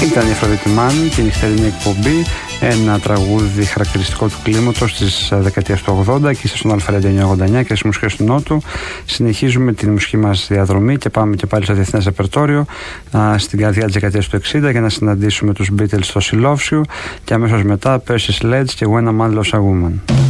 Ήταν η Αφροδίτη Μάνη και η νυχτερινή εκπομπή, ένα τραγούδι χαρακτηριστικό του κλίματος της δεκαετίας του 80 και στον Αλφα 989 και στις μουσικές του Νότου. Συνεχίζουμε την μουσική μας διαδρομή και πάμε και πάλι στο διεθνές ρεπερτόριο στην καρδιά της δεκαετίας του 60 για να συναντήσουμε τους Beatles στο She Loves You και αμέσως μετά Percy Sledge και When a Man Loves a Woman.